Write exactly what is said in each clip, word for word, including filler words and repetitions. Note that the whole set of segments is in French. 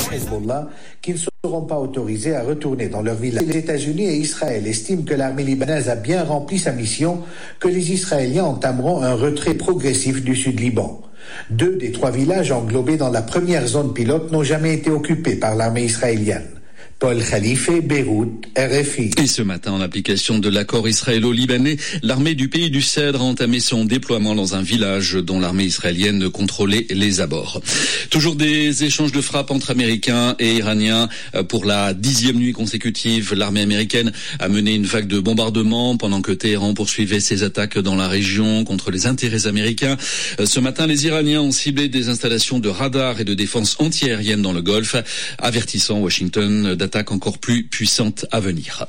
Hezbollah qu'ils ne seront pas autorisés à retourner dans leur village. Les États-Unis et Israël estiment que l'armée libanaise a bien rempli sa mission, que les Israéliens entameront un retrait progressif du Sud-Liban. Deux des trois villages englobés dans la première zone pilote n'ont jamais été occupés par l'armée israélienne. Paul Khalife, Beyrouth, R F I. Et ce matin, en application de l'accord israélo-libanais, l'armée du pays du Cèdre a entamé son déploiement dans un village dont l'armée israélienne contrôlait les abords. Toujours des échanges de frappes entre Américains et Iraniens. Pour la dixième nuit consécutive, l'armée américaine a mené une vague de bombardements pendant que Téhéran poursuivait ses attaques dans la région contre les intérêts américains. Ce matin, les Iraniens ont ciblé des installations de radars et de défense antiaérienne dans le Golfe, avertissant Washington d'attaques encore plus puissantes à venir.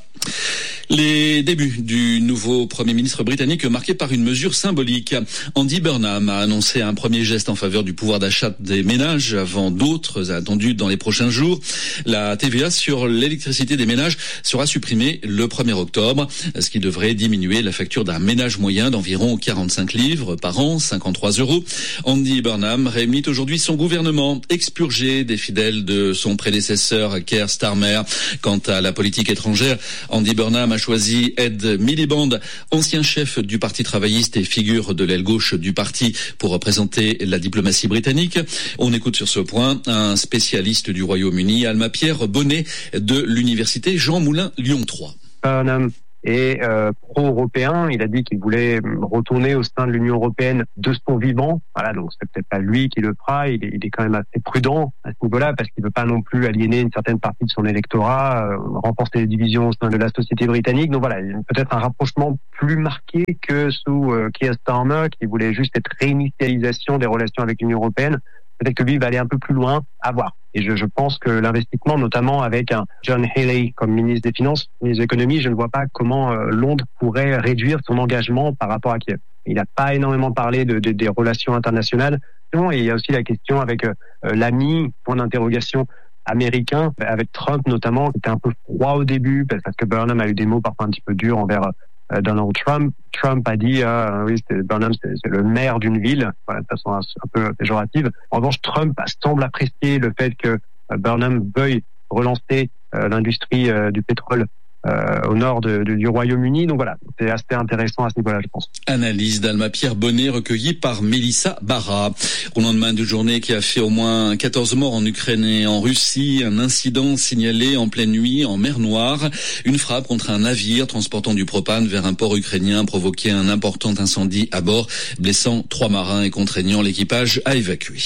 Les débuts du nouveau Premier ministre britannique marqués par une mesure symbolique. Andy Burnham a annoncé un premier geste en faveur du pouvoir d'achat des ménages avant d'autres attendus dans les prochains jours. La T V A sur l'électricité des ménages sera supprimée le premier octobre, ce qui devrait diminuer la facture d'un ménage moyen d'environ quarante-cinq livres par an, cinquante-trois euros. Andy Burnham réunit aujourd'hui son gouvernement expurgé des fidèles de son prédécesseur Keir Starmer. Quant à la politique étrangère, Andy Burnham a choisi Ed Miliband, ancien chef du Parti travailliste et figure de l'aile gauche du parti, pour représenter la diplomatie britannique. On écoute sur ce point un spécialiste du Royaume-Uni, Alma-Pierre Bonnet, de l'université Jean Moulin Lyon trois. Burnham est euh, pro-européen. Il a dit qu'il voulait retourner au sein de l'Union européenne de son vivant. Voilà, donc c'est peut-être pas lui qui le fera. Il est, il est quand même assez prudent à ce niveau-là parce qu'il veut pas non plus aliéner une certaine partie de son électorat, euh, renforcer les divisions au sein de la société britannique. Donc voilà, il y a peut-être un rapprochement plus marqué que sous euh, Keir Starmer, qui voulait juste cette réinitialisation des relations avec l'Union européenne. Peut-être que lui va aller un peu plus loin, à voir. Et je, je pense que l'investissement, notamment avec un John Healey comme ministre des Finances, ministre de l'Économie, je ne vois pas comment euh, Londres pourrait réduire son engagement par rapport à Kiev. Il n'a pas énormément parlé de, de, des relations internationales. Et il y a aussi la question avec euh, l'ami, point d'interrogation, américain, avec Trump notamment, qui était un peu froid au début, parce que Burnham a eu des mots parfois un petit peu durs envers euh, Donald Trump. Trump a dit, euh, oui, c'est, Burnham, c'est, c'est le maire d'une ville, voilà, de façon un, un peu péjorative. En revanche, Trump semble apprécier le fait que euh, Burnham veuille relancer euh, l'industrie euh, du pétrole Euh, au nord de, de, du Royaume-Uni. Donc voilà, c'est assez intéressant à ce niveau-là, je pense. Analyse d'Alma-Pierre Bonnet recueillie par Mélissa Barra. Au lendemain d'une journée qui a fait au moins quatorze morts en Ukraine et en Russie, un incident signalé en pleine nuit en mer Noire. Une frappe contre un navire transportant du propane vers un port ukrainien a provoqué un important incendie à bord, blessant trois marins et contraignant l'équipage à évacuer.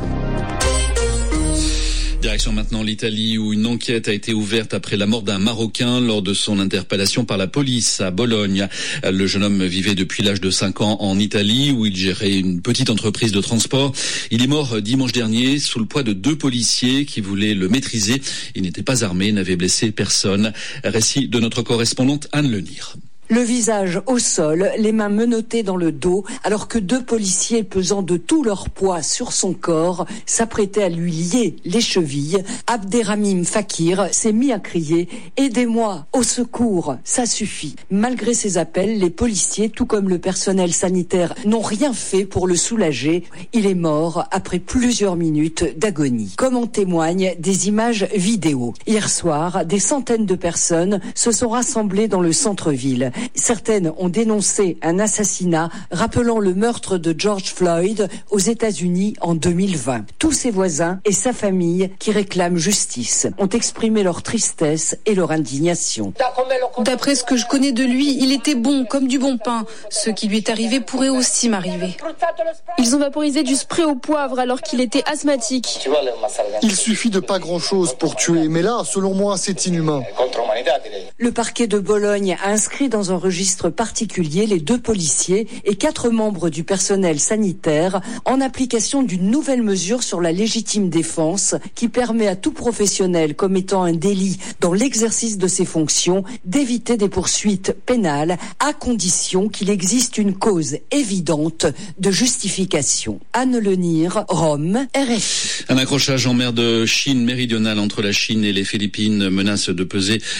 Direction maintenant l'Italie, où une enquête a été ouverte après la mort d'un Marocain lors de son interpellation par la police à Bologne. Le jeune homme vivait depuis l'âge de cinq ans en Italie, où il gérait une petite entreprise de transport. Il est mort dimanche dernier sous le poids de deux policiers qui voulaient le maîtriser. Il n'était pas armé, n'avait blessé personne. Récit de notre correspondante Anne Lenir. Le visage au sol, les mains menottées dans le dos, alors que deux policiers pesant de tout leur poids sur son corps s'apprêtaient à lui lier les chevilles. Abderramim Fakir s'est mis à crier « Aidez-moi, au secours, ça suffit ». Malgré ses appels, les policiers, tout comme le personnel sanitaire, n'ont rien fait pour le soulager. Il est mort après plusieurs minutes d'agonie. Comme en témoignent des images vidéo. Hier soir, des centaines de personnes se sont rassemblées dans le centre-ville. Certaines ont dénoncé un assassinat rappelant le meurtre de George Floyd aux États-Unis en deux mille vingt. Tous ses voisins et sa famille qui réclament justice ont exprimé leur tristesse et leur indignation. D'après ce que je connais de lui, il était bon comme du bon pain. Ce qui lui est arrivé pourrait aussi m'arriver. Ils ont vaporisé du spray au poivre alors qu'il était asthmatique. Il suffit de pas grand-chose pour tuer, mais là, selon moi, c'est inhumain. Le parquet de Bologne a inscrit dans un registre particulier les deux policiers et quatre membres du personnel sanitaire en application d'une nouvelle mesure sur la légitime défense qui permet à tout professionnel commettant un délit dans l'exercice de ses fonctions d'éviter des poursuites pénales à condition qu'il existe une cause évidente de justification. Anne Lenir, Rome, R F I. Un accrochage en mer de Chine méridionale entre la Chine et les Philippines menace de peser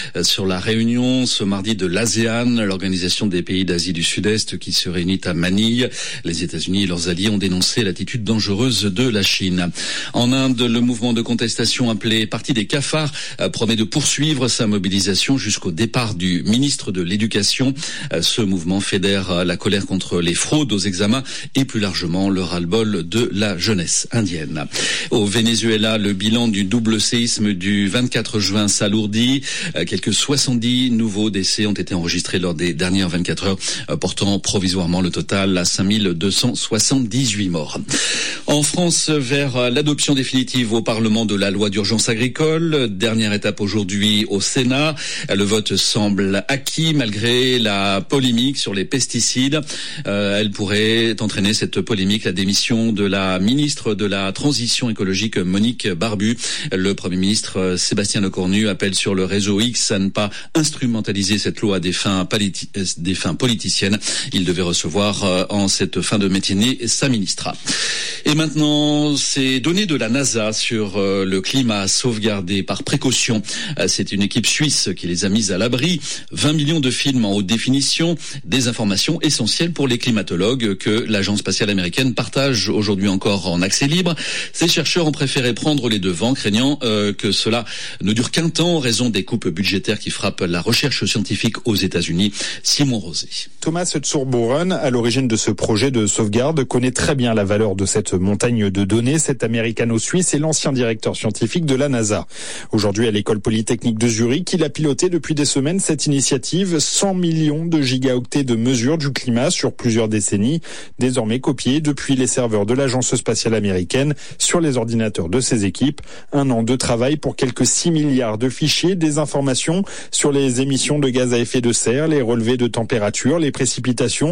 sur la réunion ce mardi de l'ASEAN, l'organisation des pays d'Asie du Sud-Est qui se réunit à Manille. Les États-Unis et leurs alliés ont dénoncé l'attitude dangereuse de la Chine. En Inde, le mouvement de contestation appelé Parti des cafards promet de poursuivre sa mobilisation jusqu'au départ du ministre de l'Éducation. Ce mouvement fédère la colère contre les fraudes aux examens et plus largement le ras-le-bol de la jeunesse indienne. Au Venezuela, le bilan du double séisme du vingt-quatre juin s'alourdit. Quelques soixante-dix nouveaux décès ont été enregistrés lors des dernières vingt-quatre heures, portant provisoirement le total à cinq mille deux cent soixante-dix-huit morts. En France, vers l'adoption définitive au Parlement de la loi d'urgence agricole, dernière étape aujourd'hui au Sénat. Le vote semble acquis malgré la polémique sur les pesticides. Euh, elle pourrait entraîner cette polémique la démission de la ministre de la Transition écologique Monique Barbu. Le Premier ministre Sébastien Lecornu appelle sur le réseau X à ne pas instrumentaliser cette loi à des fins, politi- des fins politiciennes. Il devait recevoir en cette fin de matinée sa ministre. Et maintenant, ces données de la NASA sur le climat sauvegardées par précaution. C'est une équipe suisse qui les a mises à l'abri. vingt millions de films en haute définition, des informations essentielles pour les climatologues que l'agence spatiale américaine partage aujourd'hui encore en accès libre. Ces chercheurs ont préféré prendre les devants, craignant euh, que cela ne dure qu'un temps en raison des coupes budgétaires qui frappent la recherche scientifique aux États-Unis. Simon Rosé. Thomas Zurbuchen, à l'origine de ce projet de sauvegarde, connaît très bien la valeur de cette montagne de données. Cet américano-suisse est l'ancien directeur scientifique de la NASA. Aujourd'hui, à l'école polytechnique de Zurich, il a piloté depuis des semaines cette initiative. cent millions de gigaoctets de mesures du climat sur plusieurs décennies, désormais copiés depuis les serveurs de l'agence spatiale américaine sur les ordinateurs de ses équipes. Un an de travail pour quelques six milliards de fichiers, des informations sur les émissions de gaz à effet de serre, les relevés de température, les précipitations,